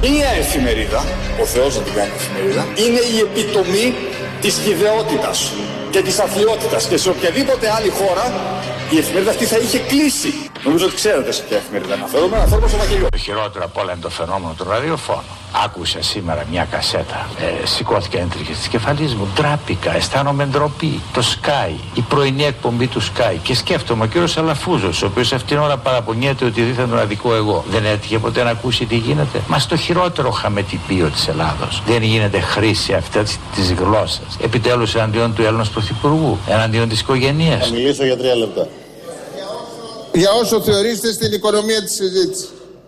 Μία εφημερίδα, ο Θεός να την κάνει εφημερίδα, είναι η επιτομή της χυδαιότητας και της αθλιότητας, και σε οποιαδήποτε άλλη χώρα η εφημερίδα αυτή θα είχε κλείσει. Νομίζω ότι ξέρετε σε ποια εφημερίδα αναφέρομαι στο Βαγγελιό. Το χειρότερο απ' όλα είναι το φαινόμενο του ραδιοφώνου. Άκουσα σήμερα μια κασέτα. Σηκώθηκαν έντριχες της κεφαλής μου. Ντράπηκα, αισθάνομαι ντροπή. Το Sky, η πρωινή εκπομπή του Sky. Και σκέφτομαι ο κύριος Αλαφούζος, ο οποίος αυτήν την ώρα παραπονιέται ότι δίθεν τον αδικό εγώ. Δεν έτυχε ποτέ να ακούσει τι γίνεται? Μα στο χειρότερο χαμετυπίο της Ελλάδος δεν γίνεται χρήση αυτή της γλώσσας. Επιτέλους εναντίον του Έλληνος Πρωθυπουργού, εναντίον της οικογένειας. Θα μιλήσω για 3 λεπτά. Για όσο θεωρήσετε στην οικονομία της συζήτησης.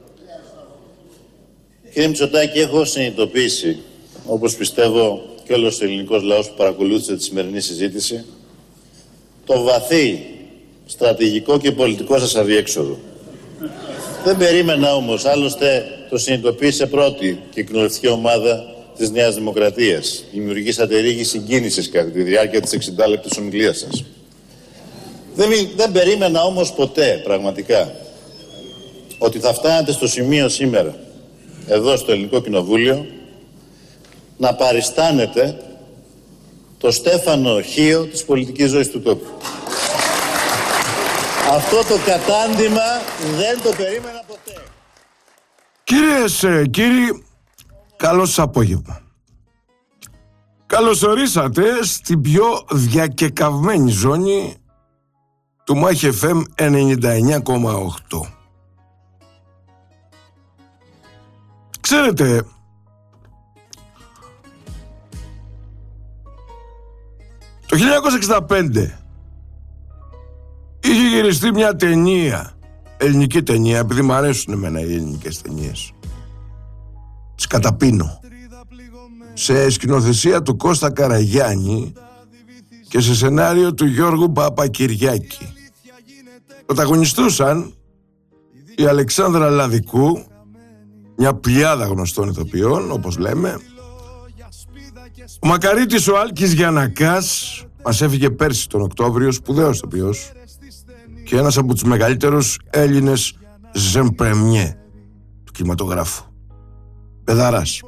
Κύριε Μητσοτάκη, έχω συνειδητοποιήσει, όπως πιστεύω και όλος ο ελληνικός λαός που παρακολούθησε τη σημερινή συζήτηση, το βαθύ στρατηγικό και πολιτικό σας αδιέξοδο. Δεν περίμενα όμως, άλλωστε το συνειδητοποίησε πρώτη και η κοινοβουλευτική ομάδα της Νέας Δημοκρατίας. Δημιουργήσατε ρίγη συγκίνησης κατά τη διάρκεια της 60 λεπτής ομιλίας σας. Δεν περίμενα όμως ποτέ, πραγματικά, ότι θα φτάνατε στο σημείο σήμερα, εδώ στο Ελληνικό Κοινοβούλιο, να παριστάνετε το Στέφανο Χίο της πολιτικής ζωής του τόπου. Αυτό το κατάντημα δεν το περίμενα ποτέ. Κυρίες, κύριοι, καλώς σας απόγευμα. Καλωσορίσατε στην πιο διακεκαυμένη ζώνη του Μάχη FM 99,8. Ξέρετε, το 1965 είχε γυριστεί μια ταινία, ελληνική ταινία, επειδή μου αρέσουν εμένα οι ελληνικές ταινίες. Τις καταπίνω. Σε σκηνοθεσία του Κώστα Καραγιάννη και σε σενάριο του Γιώργου Παπακυριάκη. Πρωταγωνιστούσαν η Αλεξάνδρα Λαδικού, μια πλειάδα γνωστών ηθοποιών, όπως λέμε, ο Μακαρίτης ο Άλκης Γιαννακάς, μας έφυγε πέρσι τον Οκτώβριο, σπουδαίος ηθοποιός και ένας από τους μεγαλύτερους Έλληνες ζεμπρεμιέ του κινηματογράφου, παιδαράς.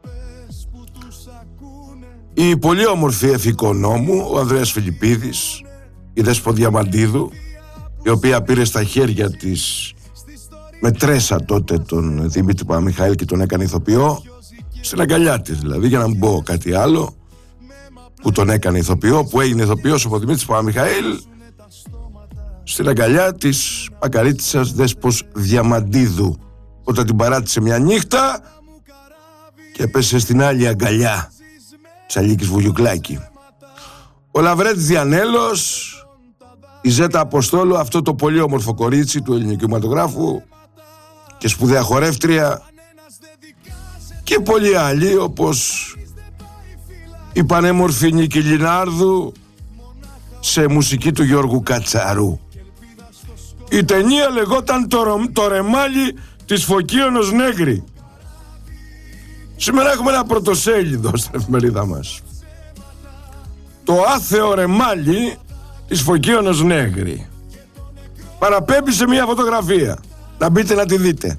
Η πολύ όμορφη εφηκονόμου, ο Ανδρέας Φιλιππίδης, η Δέσπο Διαμαντίδου, η οποία πήρε στα χέρια της με τρέσα τότε τον Δημήτρη Παπαμιχαήλ και τον έκανε ηθοποιό, στην αγκαλιά της δηλαδή, για να μην πω κάτι άλλο, που τον έκανε ηθοποιό, που έγινε ηθοποιός ο Δημήτρης Παπαμιχαήλ, στην αγκαλιά της Μακαρίτισσας Δέσπος Διαμαντίδου, όταν την παράτησε μια νύχτα και έπεσε στην άλλη αγκαλιά της Αλίκης Βουγιουκλάκη. Ο Λαβρέτης Διανέλος, η Ζέτα Αποστόλου, αυτό το πολύ όμορφο κορίτσι του ελληνικού κινηματογράφου και σπουδαία χορεύτρια, και πολλοί άλλοι όπως η πανέμορφη Νίκη Λινάρδου σε μουσική του Γιώργου Κατσαρού. Η ταινία λεγόταν το ρεμάλι της Φωκίωνος Νέγρη. Σήμερα έχουμε ένα πρωτοσέλιδο στην εφημερίδα μας. Το άθεο ρεμάλι της Φωκίωνος Νέγρη. Παραπέμπει σε μια φωτογραφία. Να μπείτε να τη δείτε.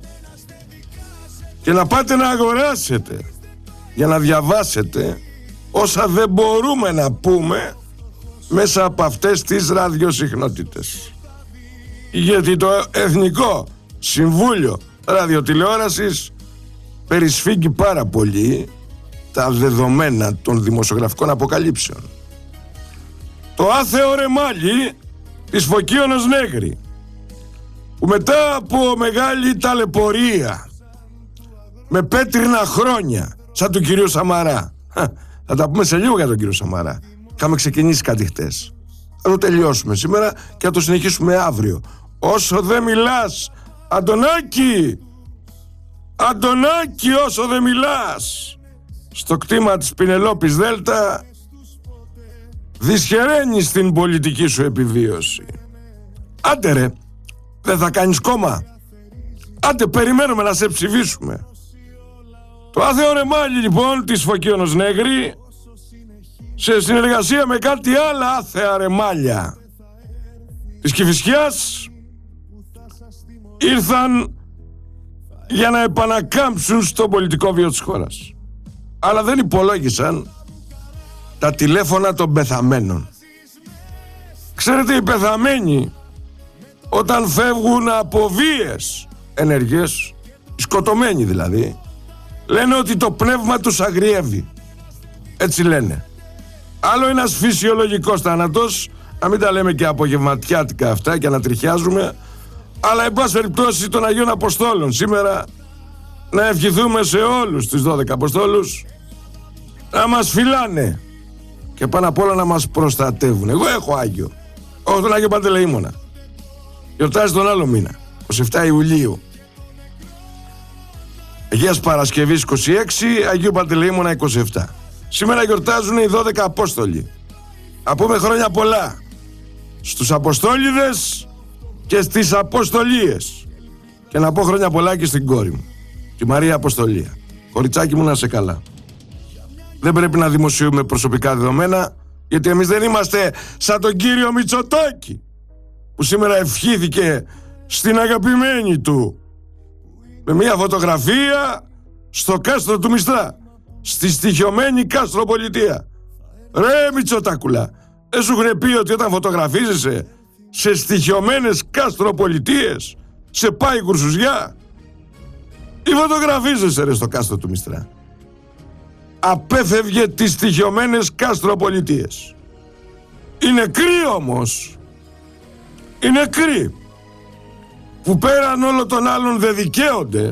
Και να πάτε να αγοράσετε για να διαβάσετε όσα δεν μπορούμε να πούμε μέσα από αυτές τις ραδιοσυχνότητες. Γιατί το Εθνικό Συμβούλιο Ραδιοτηλεόρασης περισφίγγει πάρα πολύ τα δεδομένα των δημοσιογραφικών αποκαλύψεων. Το άθεο ρεμάλι της Φωκίωνος Νέγρη, που μετά από μεγάλη ταλαιπωρία, με πέτρινα χρόνια, σαν του κυρίου Σαμαρά, θα τα πούμε σε λίγο για τον κύριο Σαμαρά, είχαμε ξεκινήσει κάτι χτες, θα το τελειώσουμε σήμερα και θα το συνεχίσουμε αύριο. Όσο δεν μιλάς, Αντωνάκη, Αντωνάκη, όσο δεν μιλάς, στο κτήμα της Πινελόπης Δέλτα δυσχεραίνεις την πολιτική σου επιβίωση. Άντε ρε, δεν θα κάνεις κόμμα? Άντε, περιμένουμε να σε ψηφίσουμε. Το άθεο ρεμάλι λοιπόν της Φωκίωνος Νέγρη, σε συνεργασία με κάτι άλλα άθεα ρεμάλια της Κηφισιάς, ήρθαν για να επανακάμψουν στο πολιτικό βίο της χώρας. Αλλά δεν υπολόγισαν τα τηλέφωνα των πεθαμένων. Ξέρετε, οι πεθαμένοι όταν φεύγουν από βίες ενέργειες, οι σκοτωμένοι δηλαδή, λένε ότι το πνεύμα τους αγριεύει. Έτσι λένε. Άλλο ένας φυσιολογικός θάνατος, να μην τα λέμε και απογευματιάτικα αυτά και να τριχιάζουμε, αλλά εν πάση περιπτώσει των Αγίων Αποστόλων. Σήμερα να ευχηθούμε σε όλους τους 12 Αποστόλους να μας φυλάνε και πάνω απ' όλα να μας προστατεύουν. Εγώ έχω Άγιο, έχω τον Άγιο Παντελεήμονα. Γιορτάζει τον άλλο μήνα, 27 Ιουλίου. Αγίας Παρασκευής 26, Αγίου Παντελεήμονα 27. Σήμερα γιορτάζουν οι 12 Απόστολοι. Να πούμε χρόνια πολλά στους Αποστόλιδες και στις Αποστολίες. Και να πω χρόνια πολλά και στην κόρη μου, τη Μαρία Αποστολία. Κοριτσάκι μου, να είσαι καλά. Δεν πρέπει να δημοσιεύουμε προσωπικά δεδομένα, γιατί εμείς δεν είμαστε σαν τον κύριο Μητσοτάκη, που σήμερα ευχήθηκε στην αγαπημένη του με μια φωτογραφία στο κάστρο του Μιστρά, στη στοιχειωμένη Κάστρο Πολιτεία. Ρε Μητσοτάκουλα, δεν σου έχουν πει ότι όταν φωτογραφίζεσαι σε στοιχειωμένες Κάστρο Πολιτείες σε πάει κουρσουζιά? Ή φωτογραφίζεσαι ρε στο κάστρο του Μιστρά? Απέφευγε τις στοιχειωμένες Κάστρο Πολιτείες. Οι νεκροί όμως, οι νεκροί που πέραν όλο των άλλων δεν δικαίονται,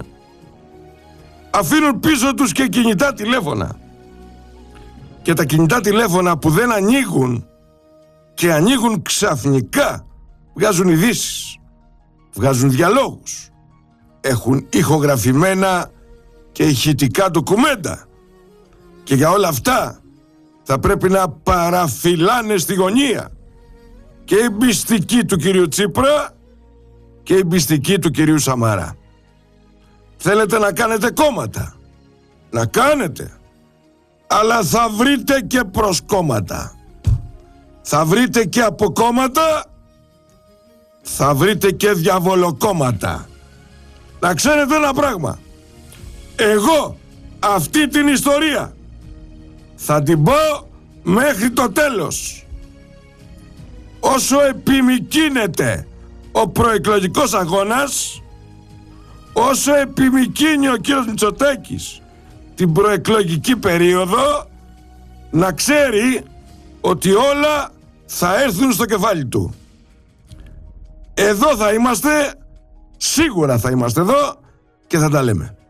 αφήνουν πίσω τους και κινητά τηλέφωνα. Και τα κινητά τηλέφωνα που δεν ανοίγουν και ανοίγουν ξαφνικά, βγάζουν ειδήσεις, βγάζουν διαλόγους, έχουν ηχογραφημένα και ηχητικά ντοκουμέντα. Και για όλα αυτά θα πρέπει να παραφυλάνε στη γωνία και η μπιστική του κυρίου Τσίπρα και η μπιστική του κυρίου Σαμαρά. Θέλετε να κάνετε κόμματα? Να κάνετε. Αλλά θα βρείτε και προσκόμματα. Θα βρείτε και αποκόμματα. Θα βρείτε και διαβολοκόμματα. Να ξέρετε ένα πράγμα. Εγώ αυτή την ιστορία θα την πω μέχρι το τέλος. Όσο επιμικρύνεται ο προεκλογικός αγώνας, όσο επιμικρύνει ο κύριος Μητσοτάκης την προεκλογική περίοδο, να ξέρει ότι όλα θα έρθουν στο κεφάλι του. Εδώ θα είμαστε, σίγουρα θα είμαστε εδώ και θα τα λέμε.